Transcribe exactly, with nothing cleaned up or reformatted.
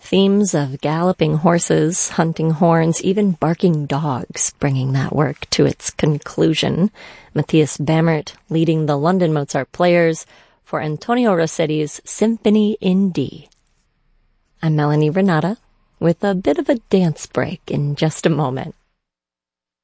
Themes of galloping horses, hunting horns, even barking dogs, bringing that work to its conclusion. Matthias Bammert leading the London Mozart Players for Antonio Rossetti's Symphony in D. I'm Melanie Renata with a bit of a dance break in just a moment.